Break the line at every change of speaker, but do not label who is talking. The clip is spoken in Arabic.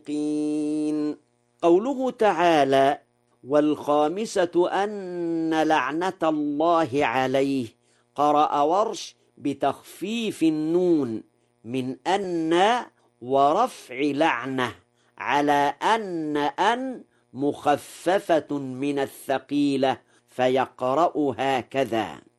قوله تعالى: والخامسة أن لعنة الله عليه، قرأ ورش بتخفيف النون من أن ورفع لعنة على أن مخففة من الثقيلة، فيقرأ هكذا: